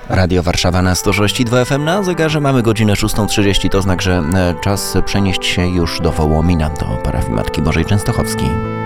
Radio Warszawa na 106,2 FM. Na zegarze mamy godzinę 6:30, to znak, że czas przenieść się już do Wołomina, do parafii Matki Bożej Częstochowskiej.